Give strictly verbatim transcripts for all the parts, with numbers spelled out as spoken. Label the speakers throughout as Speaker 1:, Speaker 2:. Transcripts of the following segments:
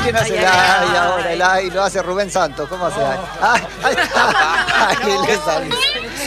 Speaker 1: ¿Quién hace el ay ahora? El ay lo hace Rubén Santos. ¿Cómo hace ay? Ay, ay, ay, ay, le salió.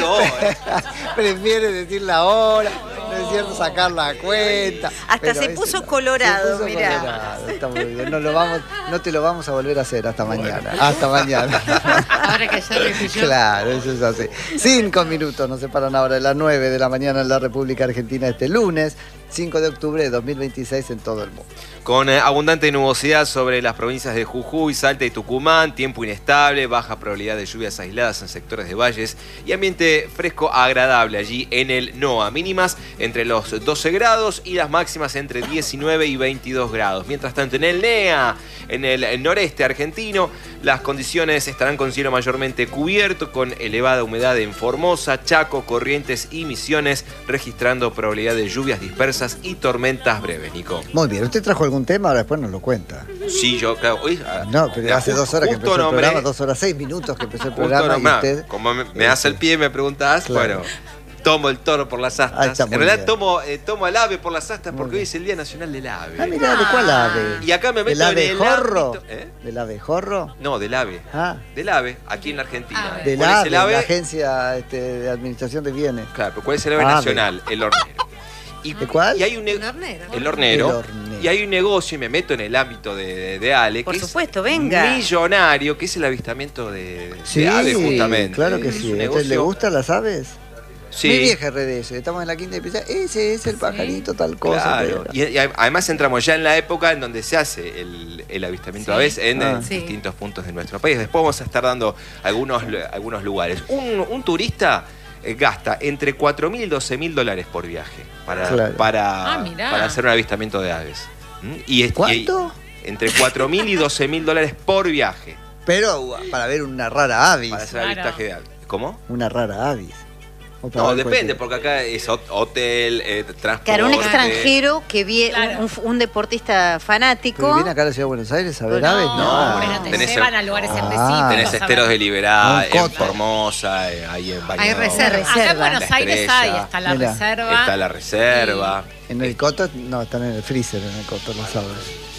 Speaker 1: Prefiere decir la hora, no es cierto, sacar la cuenta.
Speaker 2: Hasta se puso colorado, mirá.
Speaker 1: Colorado. Está muy bien. No, lo vamos, no te lo vamos a volver a hacer hasta mañana. Hasta mañana.
Speaker 3: Ahora que ya repitió.
Speaker 1: Claro, eso es así. Cinco minutos nos separan ahora de las nueve de la mañana en la República Argentina este lunes, cinco de octubre de dos mil veintiséis en todo el mundo.
Speaker 4: Con eh, abundante nubosidad sobre las provincias de Jujuy, Salta y Tucumán, tiempo inestable, baja probabilidad de lluvias aisladas en sectores de valles y ambiente fresco agradable allí en el NOA. Mínimas entre los doce grados y las máximas entre diecinueve y veintidós grados. Mientras tanto, en el NEA, en el noreste argentino, las condiciones estarán con cielo mayormente cubierto, con elevada humedad en Formosa, Chaco, Corrientes y Misiones, registrando probabilidad de lluvias dispersas y tormentas breves, Nico.
Speaker 1: Muy bien, ¿usted trajo algún tema? Ahora después nos lo cuenta.
Speaker 4: Sí, yo claro. Uy,
Speaker 1: no, pero hace dos horas que empezó el
Speaker 4: nombré,
Speaker 1: programa, dos horas seis minutos que empezó el programa. Y usted,
Speaker 4: como me, me hace el pie, me preguntás, claro. Bueno, tomo el toro por las astas. En realidad tomo, eh, tomo al ave por las astas muy porque bien. Hoy es el Día Nacional del Ave.
Speaker 1: Ah, mirá, ¿de cuál ave?
Speaker 4: Y acá me meto
Speaker 1: ¿Del
Speaker 4: en el
Speaker 1: abejorro?
Speaker 4: ámbito, ¿eh?
Speaker 1: ¿Del abejorro?
Speaker 4: No, del ave.
Speaker 1: Ah.
Speaker 4: Del ave, aquí en la Argentina.
Speaker 1: Ah, del
Speaker 4: ¿Cuál
Speaker 1: ave,
Speaker 4: es el ave?
Speaker 1: La agencia este, de administración de bienes.
Speaker 4: Claro, pero ¿cuál es el ave, ave. nacional? El hornero. Y,
Speaker 1: ¿De cuál?
Speaker 4: Y hay un ne-
Speaker 3: el hornero.
Speaker 4: El hornero.
Speaker 1: El hornero.
Speaker 4: Y hay un negocio, y me meto en el ámbito de, de, de Ale,
Speaker 2: Por
Speaker 4: que
Speaker 2: supuesto,
Speaker 4: es
Speaker 2: venga.
Speaker 4: millonario, que es el avistamiento de,
Speaker 1: Sí,
Speaker 4: de aves, justamente.
Speaker 1: claro que
Speaker 4: es
Speaker 1: sí.
Speaker 4: un
Speaker 1: ¿A usted le
Speaker 4: negocio-
Speaker 1: gustan las aves?
Speaker 4: Sí.
Speaker 1: Mi vieja R D S, estamos en la quinta y pieza, ese es el pajarito, tal cosa.
Speaker 4: Claro. Y, y además entramos ya en la época en donde se hace el, el avistamiento
Speaker 3: Sí.
Speaker 4: de aves en,
Speaker 1: Ah.
Speaker 4: en
Speaker 3: Sí.
Speaker 4: distintos puntos de nuestro país. Después vamos a estar dando algunos, algunos lugares. Un, un turista eh, gasta entre cuatro mil y doce mil dólares por viaje para,
Speaker 1: Claro.
Speaker 4: para,
Speaker 3: Ah, mirá.
Speaker 4: para hacer un avistamiento de aves. ¿Mm? Y es-
Speaker 1: ¿Cuánto?
Speaker 4: y- entre cuatro mil y doce mil dólares por viaje
Speaker 1: Pero para ver una rara avis.
Speaker 4: para hacer
Speaker 3: Claro.
Speaker 4: avistaje de aves. ¿Cómo?
Speaker 1: Una rara avis. O para
Speaker 4: No,
Speaker 1: ver
Speaker 4: depende,
Speaker 1: cualquier-
Speaker 4: porque acá es hot- hotel, eh, transporte.
Speaker 2: Claro, un extranjero que viene,
Speaker 3: Claro.
Speaker 2: un, un deportista fanático.
Speaker 1: ¿Pero viene acá a la Ciudad de Buenos Aires a ver
Speaker 2: No,
Speaker 1: aves?
Speaker 3: No,
Speaker 1: No.
Speaker 3: hombre, no te
Speaker 4: Tenés
Speaker 3: llevan
Speaker 4: el-
Speaker 3: a lugares
Speaker 1: Ah.
Speaker 3: específicos.
Speaker 4: Tenés
Speaker 3: a ver.
Speaker 4: esteros de Liberá,
Speaker 1: Un
Speaker 4: en
Speaker 1: coto.
Speaker 4: Formosa, eh, ahí en Bañado.
Speaker 3: Hay reserva. Acá en Buenos
Speaker 4: La
Speaker 3: Aires
Speaker 4: Estrella.
Speaker 3: hay, está la
Speaker 1: Mira,
Speaker 3: reserva.
Speaker 4: Está la reserva.
Speaker 1: En el coto, no, están en el freezer en el coto, lo sabes.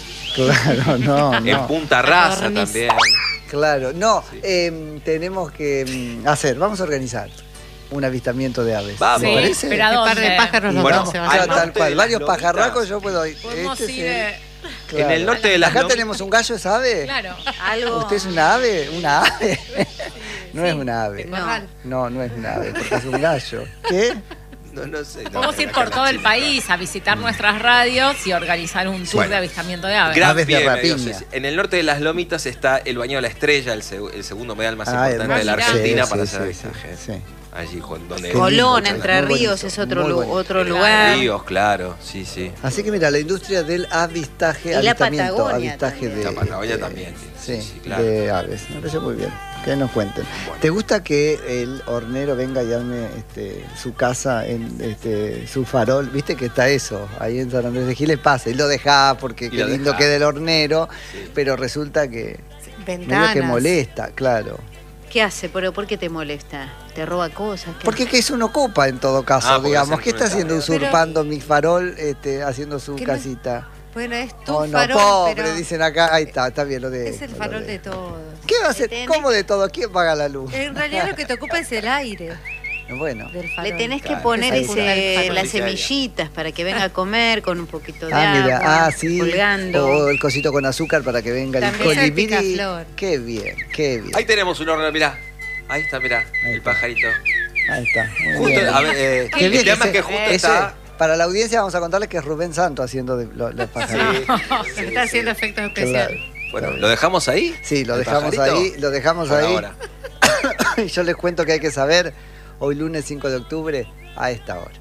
Speaker 1: Claro, no,
Speaker 4: En
Speaker 1: no.
Speaker 4: Punta Rasa
Speaker 3: Adornis.
Speaker 4: también.
Speaker 1: Claro, no,
Speaker 4: Sí.
Speaker 1: eh, tenemos que mm, hacer, vamos a organizar un avistamiento de aves.
Speaker 4: Vamos.
Speaker 1: ¿Les
Speaker 3: Sí,
Speaker 1: parece?
Speaker 3: pero ¿a
Speaker 5: Un par
Speaker 3: dónde?
Speaker 5: de pájaros
Speaker 1: Y
Speaker 5: los
Speaker 4: bueno,
Speaker 5: dos se van a
Speaker 1: Claro,
Speaker 4: al
Speaker 5: llevar.
Speaker 1: tal cual,
Speaker 4: norte,
Speaker 1: varios
Speaker 4: lomitas.
Speaker 1: pajarracos yo puedo ir.
Speaker 3: Podemos
Speaker 1: Este es
Speaker 3: ir.
Speaker 1: el-
Speaker 3: eh,
Speaker 1: claro.
Speaker 4: En el norte de las
Speaker 1: Acá
Speaker 4: lomitas.
Speaker 1: tenemos un gallo, ¿es ave?
Speaker 3: Claro.
Speaker 2: Algo.
Speaker 1: ¿Usted es una ave? ¿Una ave? No es una ave.
Speaker 3: No.
Speaker 1: No, no es una ave, porque es un gallo. ¿Qué?
Speaker 4: No, no sé. no,
Speaker 3: Podemos ir
Speaker 4: acá
Speaker 3: por todo el
Speaker 4: Chile.
Speaker 3: país a visitar nuestras radios y organizar un tour
Speaker 4: Bueno.
Speaker 3: de avistamiento de aves.
Speaker 4: Gran
Speaker 1: Aves de
Speaker 4: pie, me
Speaker 1: rapiña.
Speaker 4: dio, sí, sí. En el norte de las Lomitas está el Bañado de la Estrella, el, seg- el segundo medal más
Speaker 1: Ah,
Speaker 4: importante de la
Speaker 3: hermoso.
Speaker 4: Argentina
Speaker 1: Sí,
Speaker 4: para
Speaker 1: sí,
Speaker 4: hacer
Speaker 1: sí,
Speaker 4: avistaje.
Speaker 1: sí.
Speaker 4: Allí, Juan, donde...
Speaker 2: Colón,
Speaker 1: Muy
Speaker 2: Entre
Speaker 1: bonito,
Speaker 2: Ríos es otro,
Speaker 1: muy
Speaker 2: lu-
Speaker 1: bonito.
Speaker 2: otro
Speaker 3: Claro.
Speaker 2: lugar.
Speaker 4: Ríos, claro, sí, sí.
Speaker 1: Así que mira, la industria del avistaje,
Speaker 2: Y la
Speaker 1: avistamiento,
Speaker 2: Patagonia
Speaker 1: avistaje
Speaker 2: también.
Speaker 1: de,
Speaker 4: La Patagonia
Speaker 1: de-
Speaker 4: también,
Speaker 1: sí,
Speaker 4: sí, sí, claro.
Speaker 1: de aves. Me parece muy bien. Que nos cuenten.
Speaker 4: Bueno.
Speaker 1: ¿Te gusta que el hornero venga y arme este, su casa en este, su farol? Viste que está eso, ahí en San Andrés de Giles pasa y lo dejá porque
Speaker 4: Y
Speaker 1: qué
Speaker 4: lo
Speaker 1: lindo
Speaker 4: dejá.
Speaker 1: queda el hornero,
Speaker 4: Sí.
Speaker 1: pero resulta que medio
Speaker 5: Ventanas.
Speaker 1: que molesta, claro.
Speaker 2: ¿Qué hace? ¿Pero por qué te molesta? ¿Te roba cosas? ¿Qué?
Speaker 1: Porque que es un ocupa en todo caso,
Speaker 4: Ah, porque
Speaker 1: digamos.
Speaker 4: es
Speaker 1: ¿Qué está haciendo
Speaker 4: implementado.
Speaker 1: usurpando mi farol, este, haciendo su
Speaker 5: Que no-
Speaker 1: casita?
Speaker 5: Bueno, es tu
Speaker 1: Oh, no,
Speaker 5: farol,
Speaker 1: pobre,
Speaker 5: pero
Speaker 1: dicen acá. Ahí está, está bien lo de.
Speaker 5: es el
Speaker 1: lo
Speaker 5: farol
Speaker 1: de-
Speaker 5: de todos.
Speaker 1: ¿Qué va a hacer?
Speaker 2: tenés
Speaker 1: ¿Cómo de todo? ¿Quién paga la luz?
Speaker 5: En realidad lo que te ocupa es el aire
Speaker 1: Bueno.
Speaker 5: del farol.
Speaker 2: Le tenés que
Speaker 4: Claro.
Speaker 2: poner
Speaker 5: Esa es la
Speaker 2: ese,
Speaker 5: farol.
Speaker 2: las semillitas para que venga a comer con un poquito de
Speaker 1: Ah,
Speaker 2: agua,
Speaker 1: mira, ah, sí.
Speaker 2: colgando.
Speaker 1: O el cosito con azúcar para que venga el
Speaker 5: También el
Speaker 1: colibrí.
Speaker 5: picaflor.
Speaker 1: Qué bien, qué bien.
Speaker 4: Ahí tenemos un horno, mirá. Ahí está, mirá,
Speaker 1: Ahí
Speaker 4: el
Speaker 1: está.
Speaker 4: pajarito.
Speaker 1: Ahí está. Muy
Speaker 4: Justo,
Speaker 1: bien.
Speaker 4: a ver, eh,
Speaker 1: Qué
Speaker 4: el
Speaker 1: bien que
Speaker 4: tema es
Speaker 1: se-
Speaker 4: que justo
Speaker 1: eso
Speaker 4: está...
Speaker 1: es. Para la audiencia vamos a contarles que es Rubén Santo haciendo de, lo- los pajaritos.
Speaker 5: Se está haciendo efectos
Speaker 1: Claro.
Speaker 5: especiales.
Speaker 4: Bueno, ¿lo dejamos ahí?
Speaker 1: Sí, lo
Speaker 4: ¿El
Speaker 1: dejamos
Speaker 4: pajarito?
Speaker 1: ahí, lo dejamos
Speaker 4: Por
Speaker 1: ahí.
Speaker 4: ahora.
Speaker 1: Y yo les cuento que hay que saber hoy lunes cinco de octubre a esta hora.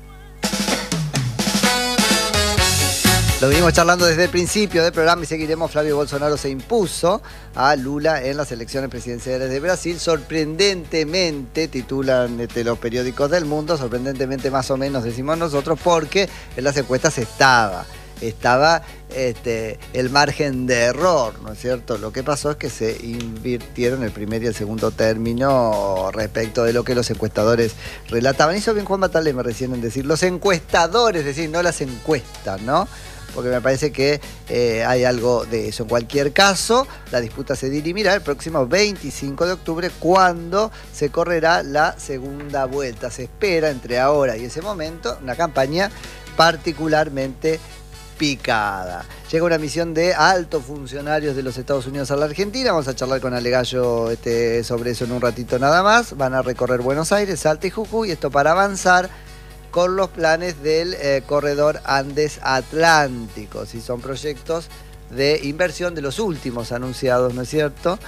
Speaker 1: Lo venimos charlando desde el principio del programa y seguiremos. Flavio Bolsonaro se impuso a Lula en las elecciones presidenciales de Brasil. Sorprendentemente, titulan este, los periódicos del mundo, sorprendentemente más o menos decimos nosotros, porque en las encuestas estaba, estaba este, el margen de error, ¿no es cierto? Lo que pasó es que se invirtieron el primer y el segundo término respecto de lo que los encuestadores relataban. Hizo bien Juan Batalema recién en decir, los encuestadores, es decir, no las encuestas, ¿no? porque me parece que eh, hay algo de eso. En cualquier caso, la disputa se dirimirá el próximo veinticinco de octubre, cuando se correrá la segunda vuelta. Se espera entre ahora y ese momento una campaña particularmente picada. Llega una misión de altos funcionarios de los Estados Unidos a la Argentina. Vamos a charlar con Ale Gallo este, sobre eso en un ratito nada más. Van a recorrer Buenos Aires, Salta y Jujuy. Esto para avanzar con los planes del eh, corredor Andes Atlántico. Si son proyectos de inversión de los últimos anunciados, ¿no es cierto?,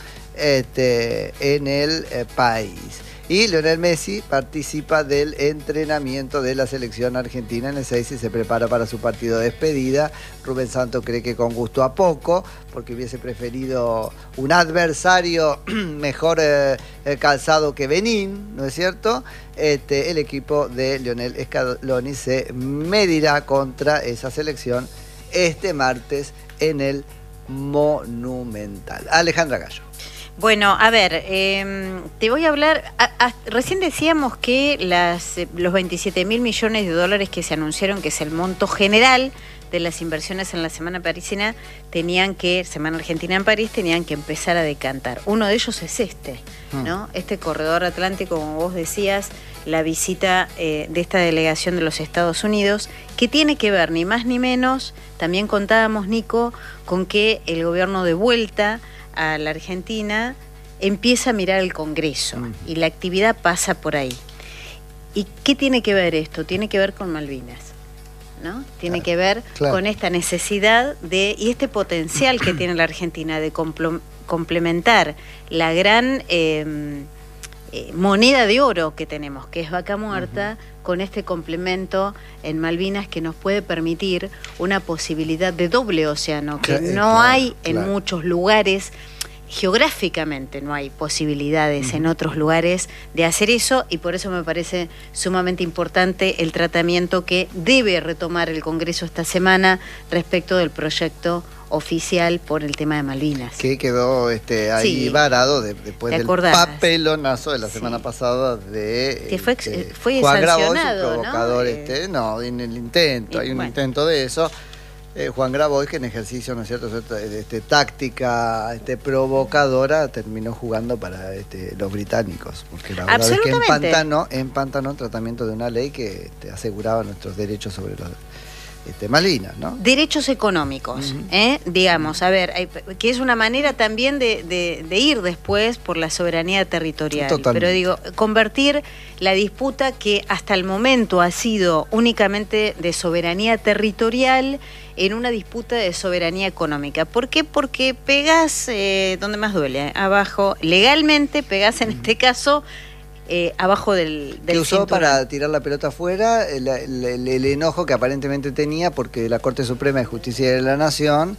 Speaker 1: este, en el eh, país. Y Lionel Messi participa del entrenamiento de la selección argentina en el seis y se prepara para su partido de despedida. Rubén Santos cree que con gusto a poco, porque hubiese preferido un adversario mejor eh, calzado que Benín, ¿no es cierto? Este, el equipo de Lionel Scaloni se medirá contra esa selección este martes en el Monumental. Alejandra Gallo.
Speaker 2: Bueno, a ver, eh, te voy a hablar, a, a, recién decíamos que las, los veintisiete mil millones de dólares que se anunciaron, que es el monto general de las inversiones en la Semana Parisina, tenían que, Semana Argentina en París, tenían que empezar a decantar. Uno de ellos es este, ¿no? Este corredor atlántico, como vos decías, la visita eh, de esta delegación de los Estados Unidos, que tiene que ver ni más ni menos, también contábamos, Nico, con que el gobierno de vuelta a la Argentina empieza a mirar el Congreso mm. y la actividad pasa por ahí. ¿Y qué tiene que ver esto? Tiene que ver con Malvinas, ¿no? Tiene claro, que ver claro. con esta necesidad de y este potencial que tiene la Argentina de compl- complementar la gran eh, eh, moneda de oro que tenemos, que es Vaca Muerta, uh-huh. con este complemento en Malvinas que nos puede permitir una posibilidad de doble océano, que no claro, hay en claro. muchos lugares. Geográficamente no hay posibilidades uh-huh. en otros lugares de hacer eso, y por eso me parece sumamente importante el tratamiento que debe retomar el Congreso esta semana respecto del proyecto oficial por el tema de Malvinas. Que
Speaker 1: quedó este, ahí sí, varado de, después del papelonazo de la semana sí. pasada de
Speaker 2: que fue,
Speaker 1: este,
Speaker 2: fue
Speaker 1: Juan Grabois,
Speaker 2: sancionado,
Speaker 1: provocador,
Speaker 2: ¿no?
Speaker 1: Este, no, en el intento,
Speaker 2: y,
Speaker 1: hay un
Speaker 2: bueno.
Speaker 1: intento de eso. Eh, Juan Grabois, que en ejercicio, ¿no es cierto?, este, táctica este, provocadora, terminó jugando para este, los británicos, porque la verdad es que empantanó, empantanó el tratamiento de una ley que este, aseguraba nuestros derechos sobre los este, Malvinas, ¿no?
Speaker 2: Derechos económicos, uh-huh. ¿eh? digamos, a ver, hay, que es una manera también de, de, de ir después por la soberanía territorial. Totalmente. Pero digo, convertir la disputa que hasta el momento ha sido únicamente de soberanía territorial en una disputa de soberanía económica. ¿Por qué? Porque pegás eh, donde más duele, ¿eh? abajo, legalmente pegás en este caso eh, abajo del, del
Speaker 1: que usó
Speaker 2: cinturón.
Speaker 1: Para tirar la pelota afuera el, el, el, el enojo que aparentemente tenía porque la Corte Suprema de Justicia de la Nación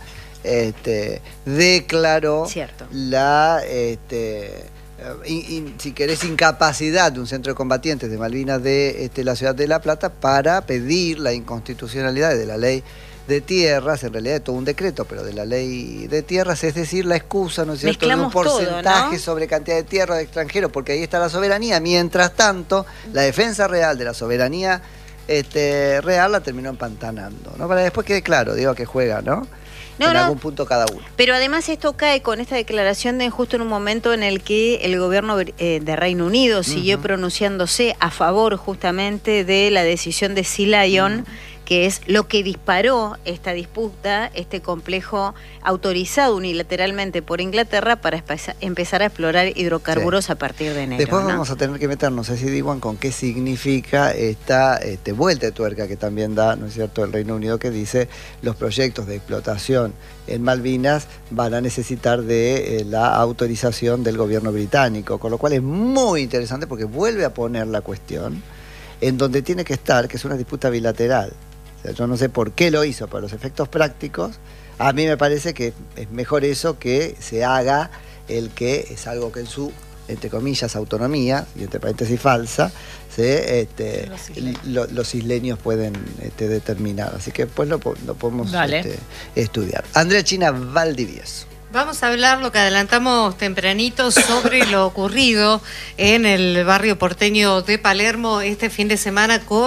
Speaker 1: este, declaró
Speaker 2: Cierto.
Speaker 1: la... Este, In, in, si querés, incapacidad de un centro de combatientes de Malvinas de este, la ciudad de La Plata para pedir la inconstitucionalidad de la ley de tierras, en realidad de todo un decreto, pero de la ley de tierras, es decir, la excusa, ¿no es cierto?, de un porcentaje todo, ¿no? sobre cantidad de tierra de extranjeros, porque ahí está la soberanía. Mientras tanto, la defensa real de la soberanía este, real la terminó empantanando, ¿no? Para después quede claro, digo, que juega, ¿no? No, en no, algún punto cada uno.
Speaker 2: Pero además esto cae con esta declaración de justo en un momento en el que el gobierno eh, de Reino Unido siguió uh-huh. pronunciándose a favor justamente de la decisión de Sea Lion, uh-huh. que es lo que disparó esta disputa, este complejo autorizado unilateralmente por Inglaterra para empezar a explorar hidrocarburos sí. a partir de enero.
Speaker 1: Después
Speaker 2: ¿no?
Speaker 1: vamos a tener que meternos, así Diwan, con qué significa esta este, vuelta de tuerca que también da, ¿no es cierto?, el Reino Unido, que dice los proyectos de explotación en Malvinas van a necesitar de eh, la autorización del gobierno británico, con lo cual es muy interesante porque vuelve a poner la cuestión en donde tiene que estar, que es una disputa bilateral. O sea, yo no sé por qué lo hizo, para los efectos prácticos, a mí me parece que es mejor eso que se haga el que es algo que en su, entre comillas, autonomía, y entre paréntesis falsa, se, este, los, isleños. Lo, los isleños pueden este, determinar. Así que después lo, lo podemos este, estudiar. Andrea China Valdivieso.
Speaker 5: Vamos a hablar, lo que adelantamos tempranito, sobre lo ocurrido en el barrio porteño de Palermo este fin de semana con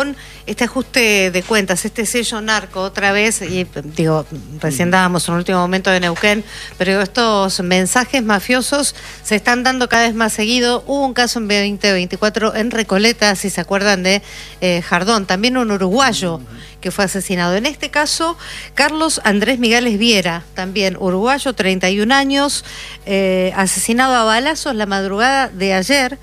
Speaker 5: este ajuste de cuentas, este sello narco otra vez, y digo, recién dábamos un último momento de Neuquén, pero estos mensajes mafiosos se están dando cada vez más seguido. Hubo un caso en veinte veinticuatro en Recoleta, si se acuerdan de eh, Jardón, también un uruguayo que fue asesinado. En este caso, Carlos Andrés Migales Viera, también uruguayo, treinta y un años, eh, asesinado a balazos la madrugada de ayer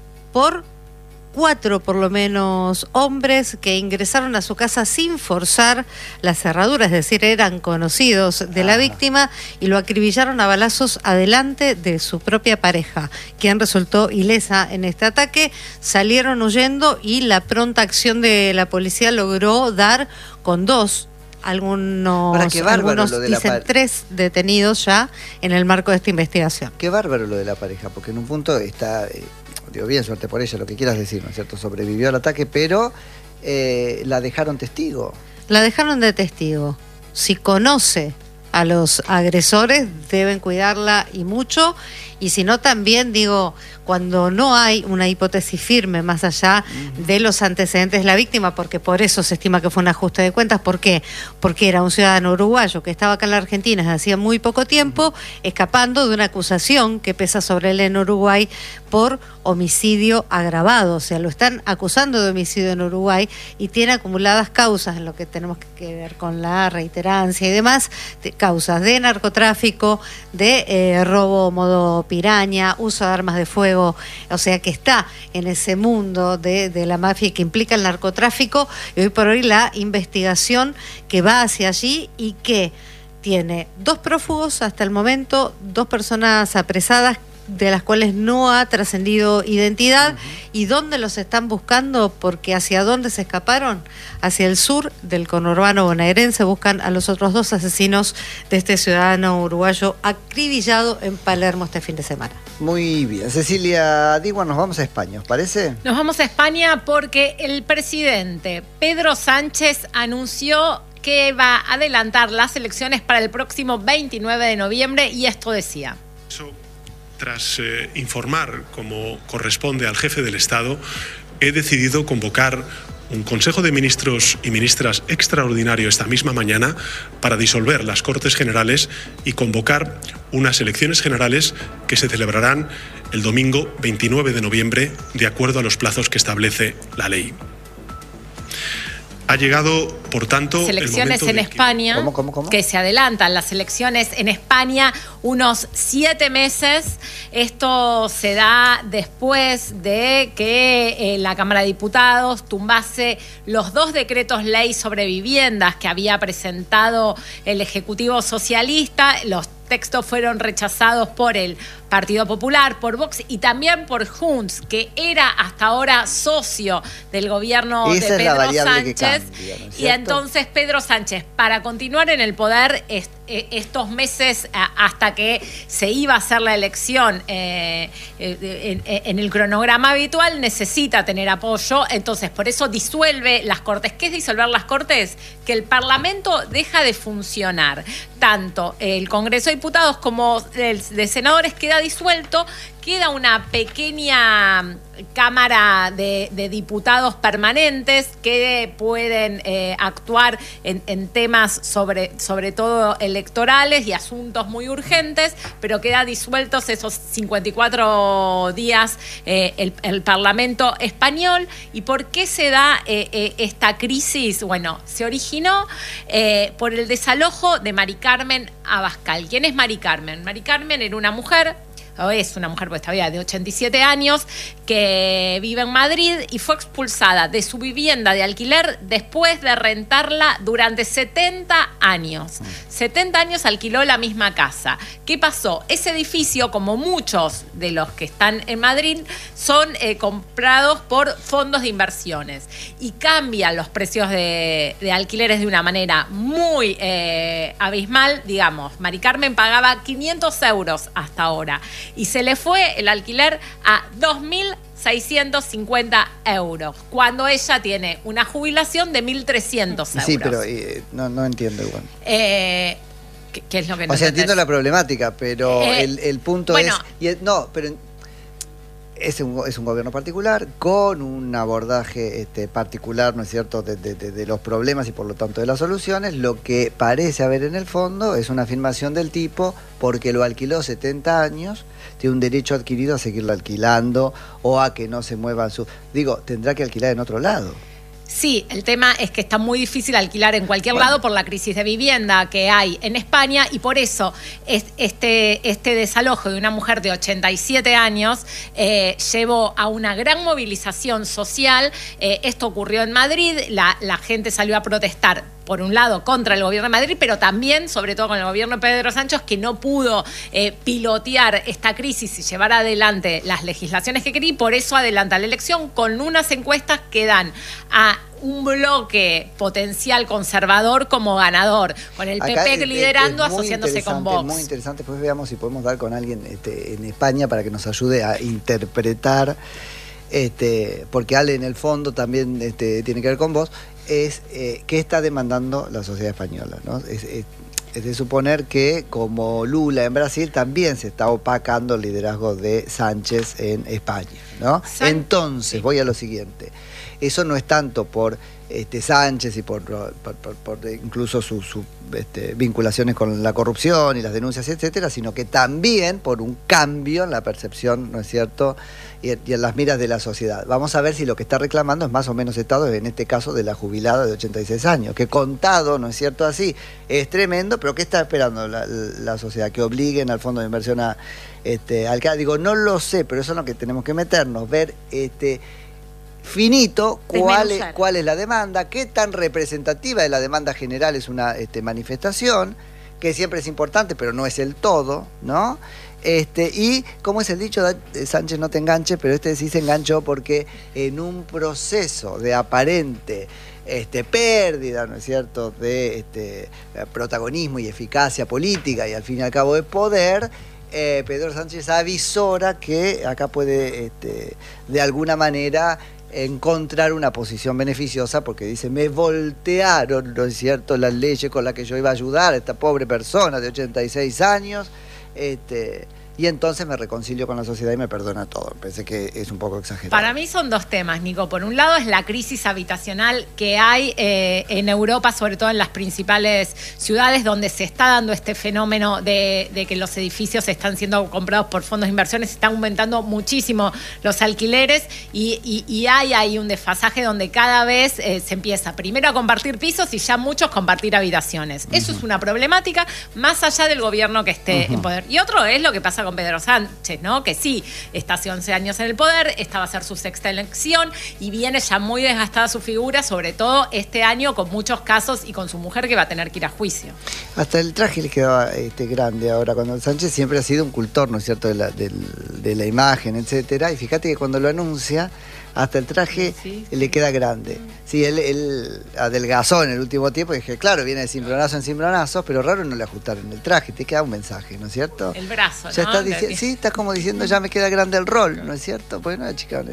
Speaker 5: por cuatro, por lo menos, hombres que ingresaron a su casa sin forzar la cerradura, es decir, eran conocidos de la víctima y lo acribillaron a balazos adelante de su propia pareja, quien resultó ilesa en este ataque. Salieron huyendo y la pronta acción de la policía logró dar con dos. Algunos,
Speaker 1: Ahora, qué bárbaro
Speaker 5: algunos
Speaker 1: lo de la
Speaker 5: dicen
Speaker 1: par-
Speaker 5: tres detenidos ya en el marco de esta investigación.
Speaker 1: Qué bárbaro lo de la pareja, porque en un punto está, eh, digo, bien, suerte por ella, lo que quieras decir, ¿no es cierto? Sobrevivió al ataque, pero eh, la dejaron testigo.
Speaker 5: La dejaron de testigo. Si conoce a los agresores, deben cuidarla y mucho. Y si no, también digo, cuando no hay una hipótesis firme más allá de los antecedentes de la víctima, porque por eso se estima que fue un ajuste de cuentas. ¿Por qué? Porque era un ciudadano uruguayo que estaba acá en la Argentina desde hacía muy poco tiempo, escapando de una acusación que pesa sobre él en Uruguay por homicidio agravado. O sea, lo están acusando de homicidio en Uruguay y tiene acumuladas causas en lo que tenemos que ver con la reiterancia y demás, de causas de narcotráfico, de eh, robo modo piraña, uso de armas de fuego, o sea que está en ese mundo de, de la mafia y que implica el narcotráfico, y hoy por hoy la investigación que va hacia allí y que tiene dos prófugos hasta el momento, dos personas apresadas de las cuales no ha trascendido identidad. Uh-huh. ¿Y dónde los están buscando? Porque hacia dónde se escaparon, hacia el sur del conurbano bonaerense, buscan a los otros dos asesinos de este ciudadano uruguayo acribillado en Palermo este fin de semana.
Speaker 1: Muy bien, Cecilia Digua, nos vamos a España, ¿os parece?
Speaker 3: Nos vamos a España porque el presidente Pedro Sánchez anunció que va a adelantar las elecciones para el próximo veintinueve de noviembre y esto decía.
Speaker 6: Eso, tras eh, informar, como corresponde al jefe del Estado, he decidido convocar un Consejo de Ministros y Ministras extraordinario esta misma mañana para disolver las Cortes Generales y convocar unas elecciones generales que se celebrarán el domingo veintinueve de noviembre, de acuerdo a los plazos que establece la ley. Ha llegado, por tanto,
Speaker 3: elecciones en España,
Speaker 1: ¿Cómo, cómo, cómo?
Speaker 3: que se adelantan las elecciones en España unos siete meses. Esto se da después de que eh, la Cámara de Diputados tumbase los dos decretos ley sobre viviendas que había presentado el Ejecutivo Socialista. Los textos fueron rechazados por el Partido Popular, por Vox y también por Junts, que era hasta ahora socio del gobierno
Speaker 1: Esa
Speaker 3: de
Speaker 1: es la
Speaker 3: Pedro
Speaker 1: variable que
Speaker 3: Sánchez.
Speaker 1: cambia, ¿no es
Speaker 3: Y
Speaker 1: cierto?
Speaker 3: entonces Pedro Sánchez, para continuar en el poder est- eh, estos meses a- hasta que se iba a hacer la elección eh, eh, en, en el cronograma habitual, necesita tener apoyo. Entonces, por eso disuelve las Cortes. ¿Qué es disolver las Cortes? Que el Parlamento deja de funcionar. Tanto el Congreso de Diputados como el de Senadores queda disuelto, queda una pequeña Cámara de, de Diputados permanentes que pueden eh, actuar en, en temas sobre, sobre todo electorales y asuntos muy urgentes, pero queda disueltos esos cincuenta y cuatro días eh, el, el Parlamento español. ¿Y por qué se da eh, eh, esta crisis? Bueno, se originó eh, por el desalojo de Mari Carmen Abascal. ¿Quién es Mari Carmen? Mari Carmen era una mujer, o es una mujer pues todavía de ochenta y siete años, que vive en Madrid y fue expulsada de su vivienda de alquiler después de rentarla durante setenta años. setenta años alquiló la misma casa. ¿Qué pasó? Ese edificio, como muchos de los que están en Madrid, son eh, comprados por fondos de inversiones y cambian los precios de, de alquileres de una manera muy eh, abismal. Digamos, Mari Carmen pagaba quinientos euros hasta ahora y se le fue el alquiler a dos mil seiscientos cincuenta euros, cuando ella tiene una jubilación de mil trescientos euros.
Speaker 1: Sí, pero eh, no, no entiendo igual.
Speaker 3: Eh, ¿qué, qué es lo que no
Speaker 1: O sea,
Speaker 3: entendés?
Speaker 1: entiendo la problemática, pero
Speaker 3: Eh,
Speaker 1: el, el punto
Speaker 3: bueno.
Speaker 1: es... Y el- no, pero Es un, es un gobierno particular, con un abordaje este, particular, ¿no es cierto?, de, de, de los problemas y por lo tanto de las soluciones. Lo que parece haber en el fondo es una afirmación del tipo, porque lo alquiló setenta años, tiene un derecho adquirido a seguirlo alquilando o a que no se muevan sus... Digo, tendrá que alquilar en otro lado.
Speaker 3: Sí, el tema es que está muy difícil alquilar en cualquier bueno. lado por la crisis de vivienda que hay en España y por eso es, este, este desalojo de una mujer de ochenta y siete años eh, llevó a una gran movilización social. Eh, esto ocurrió en Madrid, la, la gente salió a protestar por un lado contra el gobierno de Madrid, pero también, sobre todo con el gobierno de Pedro Sánchez, que no pudo eh, pilotear esta crisis y llevar adelante las legislaciones que quería, y por eso adelanta la elección con unas encuestas que dan a un bloque potencial conservador como ganador, con el Acá P P es, liderando, es asociándose con Vox.
Speaker 1: Muy interesante, pues veamos si podemos dar con alguien este, en España para que nos ayude a interpretar, este, porque Ale en el fondo también este, tiene que ver con vos, es eh, qué está demandando la sociedad española, ¿no? Es, es, es de suponer que, como Lula en Brasil, también se está opacando el liderazgo de Sánchez en España, ¿no? San... Entonces, voy a lo siguiente. Eso no es tanto por este, Sánchez y por, por, por, por incluso sus su, este, vinculaciones con la corrupción y las denuncias, etcétera, sino que también por un cambio en la percepción, ¿no es cierto?, y, y en las miras de la sociedad. Vamos a ver si lo que está reclamando es más o menos Estado, en este caso de la jubilada de ochenta y seis años, que contado, ¿no es cierto?, así, es tremendo, pero ¿qué está esperando la, la sociedad? Que obliguen al fondo de inversión a... Este, al, digo, no lo sé, pero eso es lo que tenemos que meternos, ver... este finito cuál es, cuál es la demanda, qué tan representativa de la demanda general es una este, manifestación, que siempre es importante, pero no es el todo, ¿no? Este, y, como es el dicho, Sánchez no te enganche, pero este sí se enganchó porque en un proceso de aparente este, pérdida, ¿no es cierto?, de este, protagonismo y eficacia política y al fin y al cabo de poder, eh, Pedro Sánchez avisora que acá puede, este, de alguna manera, encontrar una posición beneficiosa, porque dice, me voltearon, ¿no es cierto?, las leyes con las que yo iba a ayudar a esta pobre persona de ochenta y seis años, este, y entonces me reconcilio con la sociedad y me perdona todo. Pensé que es un poco exagerado.
Speaker 3: Para mí son dos temas, Nico. Por un lado es la crisis habitacional que hay eh, en Europa, sobre todo en las principales ciudades, donde se está dando este fenómeno de, de que los edificios están siendo comprados por fondos de inversiones, se están aumentando muchísimo los alquileres y, y, y hay ahí un desfasaje donde cada vez eh, se empieza primero a compartir pisos y ya muchos compartir habitaciones. Uh-huh. Eso es una problemática más allá del gobierno que esté uh-huh. en poder. Y otro es lo que pasa con Pedro Sánchez, ¿no? Que sí, está hace once años en el poder, esta va a ser su sexta elección y viene ya muy desgastada su figura, sobre todo este año con muchos casos y con su mujer que va a tener que ir a juicio.
Speaker 1: Hasta el traje le quedaba este, grande ahora, cuando Sánchez siempre ha sido un cultor, ¿no es cierto?, de la, de, de la imagen, etcétera, y fíjate que cuando lo anuncia, hasta el traje sí, sí. le queda grande. Sí, él, él adelgazó en el último tiempo y dije, claro, viene de cimbronazo en cimbronazos, pero raro no le ajustaron el traje, te queda un mensaje, ¿no es cierto?
Speaker 3: El brazo,
Speaker 1: ya
Speaker 3: ¿no?
Speaker 1: Está diciendo, sí, estás como diciendo, ya me queda grande el rol, ¿no es cierto? Pues no, chica,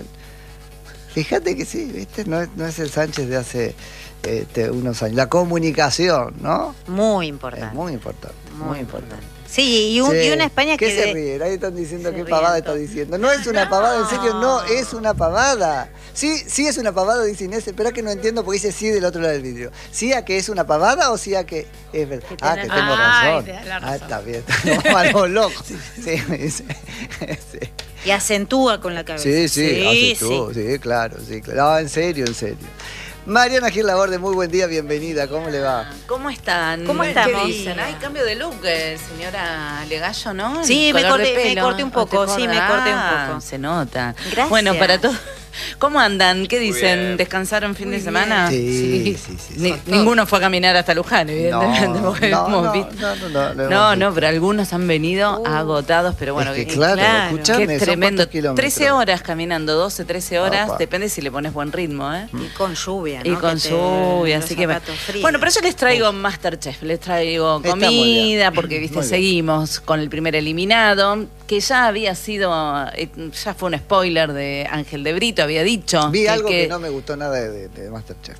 Speaker 1: fíjate que sí, ¿viste? No es, no es el Sánchez de hace este, unos años. La comunicación, ¿no?
Speaker 2: Muy importante.
Speaker 1: Es muy importante, muy, muy importante. importante.
Speaker 2: Sí, y, un, sí. y una España
Speaker 1: ¿Qué
Speaker 2: que...
Speaker 1: se
Speaker 2: de...
Speaker 1: ríen? Ahí están diciendo qué pavada está diciendo. No es una pavada, en serio, no es una pavada. Sí, sí es una pavada, dice Inés. Espera que no entiendo porque dice sí del otro lado del vidrio. ¿Sí a que es una pavada o sí a que es verdad? Ah, que tengo razón. Ay, razón. Ah, está bien. Estamos a los locos. Sí, sí, sí, sí.
Speaker 2: Y acentúa con la cabeza.
Speaker 1: Sí, sí, sí acentúa. Sí. sí, claro, sí, claro. No, en serio, en serio. Mariana Gil Laborde, muy buen día, bienvenida, ¿cómo le va?
Speaker 7: ¿Cómo están?
Speaker 2: ¿Cómo estamos?
Speaker 7: ¿Qué dicen? Ay, cambio de look, eh, señora Legallo, ¿no?
Speaker 2: Sí, me corté, me corté un poco, sí, me corté un poco.
Speaker 7: Se nota.
Speaker 2: Gracias.
Speaker 7: Bueno, para todos. ¿Cómo andan? ¿Qué dicen? ¿Descansaron fin
Speaker 2: Muy
Speaker 7: de semana?
Speaker 1: Sí, sí, sí. sí,
Speaker 7: Ni,
Speaker 1: sí.
Speaker 7: ninguno fue a caminar hasta Luján, evidentemente.
Speaker 1: No, no,
Speaker 7: hemos
Speaker 1: no,
Speaker 7: visto.
Speaker 1: no, no, no, no,
Speaker 7: no, no, pero algunos han venido uh, agotados, pero bueno.
Speaker 1: Es que
Speaker 7: que,
Speaker 1: claro,
Speaker 2: claro.
Speaker 1: escuchame,
Speaker 7: que es tremendo.
Speaker 1: Son
Speaker 7: trece horas caminando, doce, trece horas,
Speaker 1: Opa.
Speaker 7: Depende si le pones buen ritmo, ¿eh?
Speaker 2: Y con lluvia, ¿no?
Speaker 7: Y con
Speaker 2: que
Speaker 7: lluvia, así que...
Speaker 2: Fríos.
Speaker 7: Bueno, pero yo les traigo Masterchef, les traigo comida, porque, viste, seguimos con el primer eliminado, que ya había sido, ya fue un spoiler de Ángel de Brito, había dicho...
Speaker 1: Vi
Speaker 7: que
Speaker 1: algo
Speaker 7: que,
Speaker 1: que no me gustó nada de, de, de Masterchef.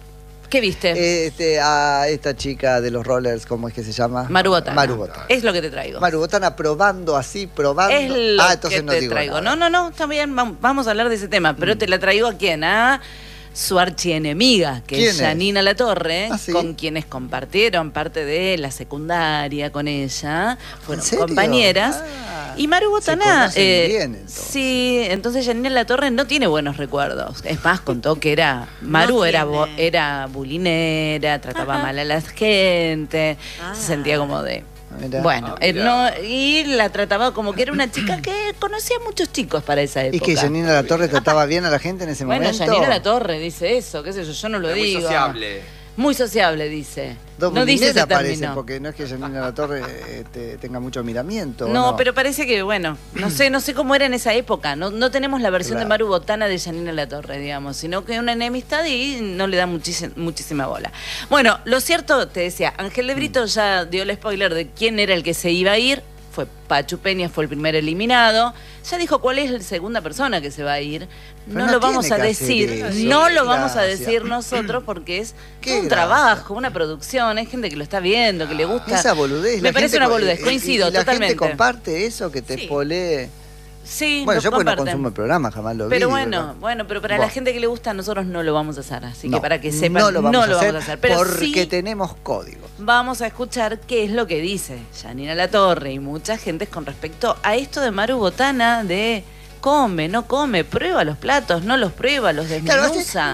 Speaker 7: ¿Qué viste?
Speaker 1: Este, a esta chica de los rollers, ¿cómo es que se llama?
Speaker 7: Maru Botana.
Speaker 1: Maru Botana.
Speaker 7: Es lo que te traigo.
Speaker 1: Maru Botana probando así, probando.
Speaker 7: Es lo
Speaker 1: ah, entonces
Speaker 7: que
Speaker 1: no
Speaker 7: te
Speaker 1: digo
Speaker 7: traigo.
Speaker 1: nada.
Speaker 7: No, no, no, también vamos a hablar de ese tema, pero mm. te la traigo a quién, a su archienemiga, que es Janina Latorre,
Speaker 1: ¿Ah, sí?
Speaker 7: con quienes compartieron parte de la secundaria con ella, fueron
Speaker 1: ¿En serio?
Speaker 7: compañeras.
Speaker 1: Ah,
Speaker 7: y Maru Botana,
Speaker 1: se
Speaker 7: eh,
Speaker 1: bien, entonces.
Speaker 7: sí, entonces Janina Latorre no tiene buenos recuerdos. Es más, contó que era Maru
Speaker 2: No
Speaker 7: era
Speaker 2: tiene.
Speaker 7: bo- era bulinera, trataba
Speaker 2: Ajá.
Speaker 7: mal a la gente,
Speaker 2: Ah.
Speaker 7: se sentía como de
Speaker 1: Mirá.
Speaker 7: bueno,
Speaker 4: Ah,
Speaker 7: eh,
Speaker 4: mirá.
Speaker 7: no, y la trataba como que era una chica que conocía a muchos chicos para esa época.
Speaker 1: ¿Y que Janina Latorre trataba bien a la gente en ese
Speaker 7: Bueno,
Speaker 1: momento?
Speaker 7: Janina Latorre dice eso, qué sé yo, yo no lo
Speaker 4: Era muy
Speaker 7: digo.
Speaker 4: sociable.
Speaker 7: Muy sociable, dice.
Speaker 1: Dos
Speaker 7: no dice ese
Speaker 1: parece,
Speaker 7: término.
Speaker 1: porque no es que Janina Latorre eh, te- tenga mucho miramiento. ¿o
Speaker 7: No,
Speaker 1: no,
Speaker 7: pero parece que, bueno, no sé, no sé cómo era en esa época. No, no tenemos la versión
Speaker 1: Claro.
Speaker 7: de Maru Botana de Janina Latorre, digamos, sino que una enemistad y no le da muchísima, muchísima bola. Bueno, lo cierto, te decía, Ángel de Brito ya dio el spoiler de quién era el que se iba a ir. Fue Pachu Peña, fue el primer eliminado. Ya dijo cuál es la segunda persona que se va a ir.
Speaker 1: Pero
Speaker 7: No,
Speaker 1: no
Speaker 7: lo vamos
Speaker 1: tiene
Speaker 7: a
Speaker 1: que hacer
Speaker 7: decir,
Speaker 1: eso.
Speaker 7: no
Speaker 1: Qué
Speaker 7: lo vamos a
Speaker 1: gracia.
Speaker 7: decir nosotros porque es
Speaker 1: Qué
Speaker 7: un
Speaker 1: gracia.
Speaker 7: trabajo, una producción, hay gente que lo está viendo, que le gusta.
Speaker 1: Esa boludez.
Speaker 7: Me
Speaker 1: la
Speaker 7: parece
Speaker 1: gente
Speaker 7: una
Speaker 1: co-
Speaker 7: boludez,
Speaker 1: y-
Speaker 7: coincido
Speaker 1: y la
Speaker 7: totalmente.
Speaker 1: gente comparte eso, que te
Speaker 2: Sí.
Speaker 1: spolee.
Speaker 7: Sí,
Speaker 1: Bueno,
Speaker 7: lo
Speaker 1: yo pues no
Speaker 7: comparten.
Speaker 1: consumo el programa, jamás lo vi.
Speaker 7: Pero
Speaker 1: digo,
Speaker 7: bueno,
Speaker 1: ¿no?
Speaker 7: bueno, pero para
Speaker 1: Bueno.
Speaker 7: la gente que le gusta, nosotros no lo vamos a hacer. Así
Speaker 1: No,
Speaker 7: que para que sepan,
Speaker 1: no lo vamos, a, hacer
Speaker 7: hacer. Pero
Speaker 1: porque
Speaker 7: sí
Speaker 1: tenemos códigos.
Speaker 7: vamos a escuchar qué es lo que dice Janina Latorre y mucha gente con respecto a esto de Maru Botana de come, no come, prueba los platos, no los prueba, los
Speaker 1: Claro,
Speaker 7: desmenuza.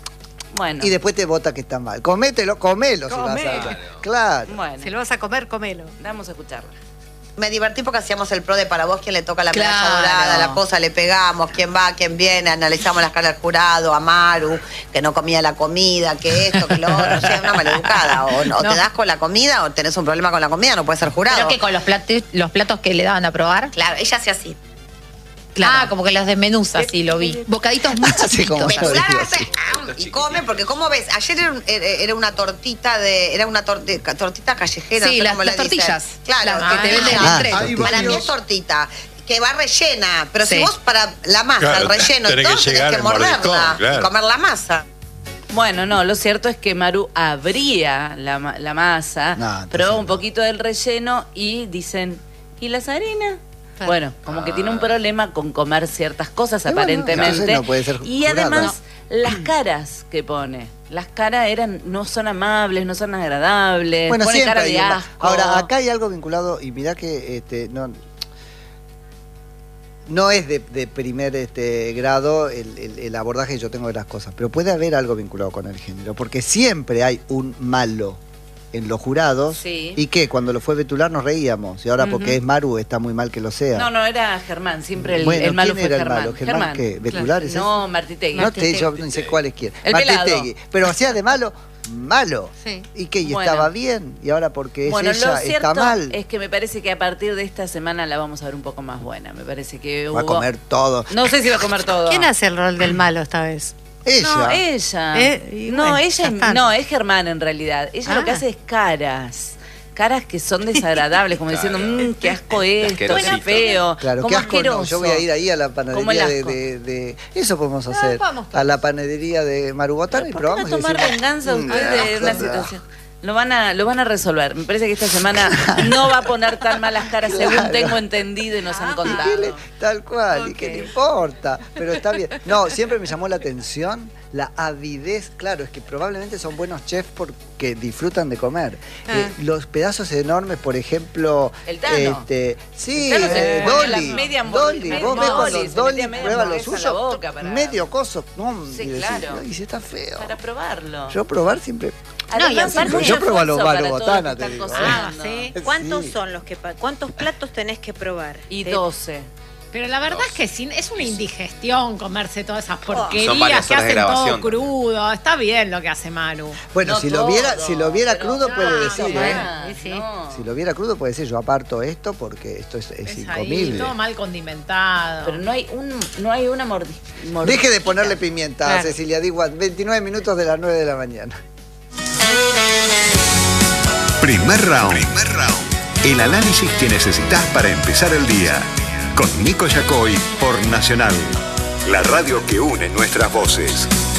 Speaker 7: Bueno,
Speaker 1: Y después te vota que está mal. Comételo, comelo si vas
Speaker 7: Comelo.
Speaker 1: a... Claro.
Speaker 7: bueno,
Speaker 5: Si lo vas a comer, comelo.
Speaker 7: vamos a escucharla.
Speaker 8: Me divertí porque hacíamos el pro de para vos, quién le toca la medalla
Speaker 7: Claro.
Speaker 8: dorada, la cosa, le pegamos, quién va, quién viene, analizamos las caras del jurado, a Maru, que no comía la comida, que esto, que lo otro, o sea, una maleducada. O, no, o
Speaker 9: No.
Speaker 8: te das con la comida o tenés un problema con la comida, no puedes ser jurado.
Speaker 9: Creo que con los platos, los platos que le daban a probar.
Speaker 8: Claro, ella hace así.
Speaker 9: Ah, como que los desmenuza, sí, lo vi. Bocaditos muy
Speaker 1: Así como
Speaker 9: chiquitos.
Speaker 1: yo
Speaker 8: Claro,
Speaker 1: digo,
Speaker 8: hace,
Speaker 1: sí.
Speaker 8: ah, y come, porque como ves, ayer era, un- era- era una tortita de, era una tor- de- tortita callejera,
Speaker 9: Sí,
Speaker 8: no sé
Speaker 9: las-
Speaker 8: cómo
Speaker 9: las
Speaker 8: le dicen.
Speaker 9: tortillas.
Speaker 8: Claro,
Speaker 9: Las que te venden en
Speaker 1: Ah,
Speaker 9: el tren.
Speaker 1: hay
Speaker 8: para mí
Speaker 1: varios-
Speaker 8: es tortita, que va rellena, pero si
Speaker 9: Sí.
Speaker 8: vos para la masa,
Speaker 10: Claro,
Speaker 8: el relleno y
Speaker 10: tenés
Speaker 8: todo,
Speaker 10: que
Speaker 8: tenés
Speaker 10: llegar
Speaker 8: que
Speaker 10: al mordiscón,
Speaker 8: morderla
Speaker 10: claro.
Speaker 8: y comer la masa.
Speaker 7: Bueno, no, lo cierto es que Maru abría la, ma- la masa,
Speaker 1: No, entonces
Speaker 7: probó un
Speaker 1: no.
Speaker 7: poquito del relleno y dicen, ¿y las harinas?
Speaker 5: Claro.
Speaker 7: Bueno, como que tiene un problema con comer ciertas cosas
Speaker 1: Y bueno,
Speaker 7: aparentemente.
Speaker 1: entonces no puede ser
Speaker 7: y
Speaker 1: jurada.
Speaker 7: además, las caras que pone. Las caras eran, no son amables, no son agradables,
Speaker 1: Bueno,
Speaker 7: pone
Speaker 1: siempre
Speaker 7: cara
Speaker 1: hay
Speaker 7: de
Speaker 1: una-
Speaker 7: asco.
Speaker 1: Ahora, acá hay algo vinculado, y mirá que este, no, no es de, de primer este, grado el, el- el abordaje que yo tengo de las cosas, pero puede haber algo vinculado con el género, porque siempre hay un malo en los jurados,
Speaker 7: Sí.
Speaker 1: y que cuando lo fue Betular nos reíamos, y ahora
Speaker 7: Ujú.
Speaker 1: porque es Maru está muy mal que lo sea.
Speaker 7: No, no, era Germán, siempre el,
Speaker 1: Bueno,
Speaker 7: el malo
Speaker 1: ¿quién
Speaker 7: fue
Speaker 1: era el
Speaker 7: Germán.
Speaker 1: malo? ¿Germán qué? ¿Betular es
Speaker 7: No, Martitegui.
Speaker 1: No te, yo no sé cuál es quién.
Speaker 7: El pelado.
Speaker 1: Martitegui. Pero hacía de malo, malo.
Speaker 5: Sí.
Speaker 1: ¿Y qué? Y
Speaker 7: Bueno.
Speaker 1: estaba bien. Y ahora porque es
Speaker 7: Bueno,
Speaker 1: ella
Speaker 7: lo cierto
Speaker 1: está mal.
Speaker 7: es que me parece que a partir de esta semana la vamos a ver un poco más buena. Me parece que
Speaker 1: Va a
Speaker 7: hubo-
Speaker 1: comer todo.
Speaker 7: No sé si va a comer todo.
Speaker 5: ¿Quién hace el rol del malo esta vez?
Speaker 1: Ella.
Speaker 7: No, ella.
Speaker 5: Eh, y
Speaker 7: no,
Speaker 5: bueno,
Speaker 7: ella,
Speaker 5: ya está.
Speaker 7: no, es Germán en realidad. Ella lo que
Speaker 5: Ah.
Speaker 7: hace es caras. Caras que son desagradables, como diciendo,
Speaker 4: Claro.
Speaker 7: mmm, qué asco esto, qué
Speaker 4: asquerosito.
Speaker 7: feo.
Speaker 1: Claro,
Speaker 7: como
Speaker 1: qué asco. No,
Speaker 7: asqueroso.
Speaker 1: yo voy a ir ahí a la
Speaker 7: Como el
Speaker 1: panadería de,
Speaker 7: asco.
Speaker 1: de, de- Eso podemos hacer.
Speaker 5: vamos
Speaker 1: a la panadería de Marubotana y
Speaker 7: ¿Por qué no
Speaker 1: probamos. y
Speaker 7: tomar
Speaker 1: decimos,
Speaker 7: venganza
Speaker 1: "Mm,
Speaker 7: usted de
Speaker 1: asco,
Speaker 7: una
Speaker 1: ah".
Speaker 7: situación? Lo van, a, lo van a resolver. Me parece que esta semana no va a poner tan malas caras según
Speaker 1: Claro.
Speaker 7: tengo entendido y nos han
Speaker 1: ¿Y qué
Speaker 7: contado.
Speaker 1: le- tal cual, ¿y
Speaker 7: Ok.
Speaker 1: qué le importa? Pero está bien. No, siempre me llamó la atención la avidez. Claro, es que probablemente son buenos chefs porque disfrutan de comer.
Speaker 5: Ah.
Speaker 1: Eh, los pedazos enormes, por ejemplo.
Speaker 7: El Tano.
Speaker 1: Este, sí,
Speaker 7: El Tano se
Speaker 1: eh,
Speaker 7: ponía la
Speaker 1: Dolly.
Speaker 7: media hamburg-
Speaker 1: Dolly,
Speaker 7: media-
Speaker 1: vos ves
Speaker 7: Dolly,
Speaker 1: cuando
Speaker 7: se
Speaker 1: Dolly
Speaker 7: metía media
Speaker 1: prueba lo
Speaker 7: hamburguesa en
Speaker 1: suyo,
Speaker 7: la boca para-
Speaker 1: medio coso. No,
Speaker 7: Sí,
Speaker 1: y decís,
Speaker 7: claro.
Speaker 1: "Ay, si está feo.
Speaker 7: Para probarlo.
Speaker 1: Yo probar siempre.
Speaker 2: No, y
Speaker 7: Además,
Speaker 2: aparte-
Speaker 7: es muy
Speaker 1: Yo pruebo a los
Speaker 7: esfuerzo para
Speaker 1: Marubotana,
Speaker 7: todos los
Speaker 1: te
Speaker 7: que
Speaker 1: digo.
Speaker 7: están
Speaker 2: Ah,
Speaker 7: cocinando.
Speaker 2: ¿sí? ¿Cuántos
Speaker 1: Sí.
Speaker 2: son los que pa- cuántos platos tenés que probar?
Speaker 7: Y
Speaker 2: De-
Speaker 7: doce.
Speaker 3: Pero la verdad es que sin- es una indigestión comerse todas esas
Speaker 4: Son
Speaker 3: porquerías
Speaker 4: varias
Speaker 3: que
Speaker 4: horas de
Speaker 3: hacen todo
Speaker 4: grabación.
Speaker 3: crudo. Está bien lo que hace Maru.
Speaker 1: Bueno,
Speaker 7: No
Speaker 1: si lo viera,
Speaker 7: todo,
Speaker 1: si lo viera
Speaker 7: pero-
Speaker 1: crudo puede
Speaker 3: Ah,
Speaker 1: decir,
Speaker 3: bueno.
Speaker 1: ¿eh?
Speaker 2: Sí, sí.
Speaker 7: no.
Speaker 1: Si lo viera crudo puede decir, yo aparto esto porque esto es, es
Speaker 3: Es ahí,
Speaker 1: incomible.
Speaker 3: todo mal condimentado.
Speaker 7: Pero no hay un, no hay una mordi mordisquita.
Speaker 1: Deje de ponerle pimienta,
Speaker 5: Claro.
Speaker 1: Cecilia Diguan. veintinueve minutos de las nueve de la mañana.
Speaker 11: Primer round. Primer round. El análisis que necesitas para empezar el día. Con Nico Yacoy por Nacional. La radio que une nuestras voces.